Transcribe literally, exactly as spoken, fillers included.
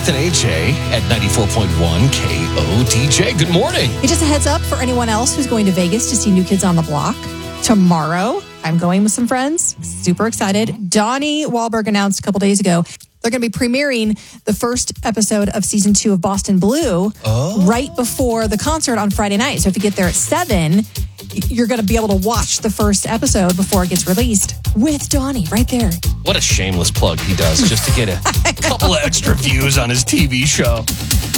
Beth and A J at ninety-four point one K O D J. Good morning. Hey, just a heads up for anyone else who's going to Vegas to see New Kids on the Block. Tomorrow, I'm going with some friends. Super excited. Donnie Wahlberg announced a couple days ago they're going to be premiering the first episode of season two of Boston Blue oh. right before the concert on Friday night. So if you get there at seven, you're going to be able to watch the first episode before it gets released with Donnie right there. What a shameless plug he does just to get a couple of extra views on his T V show.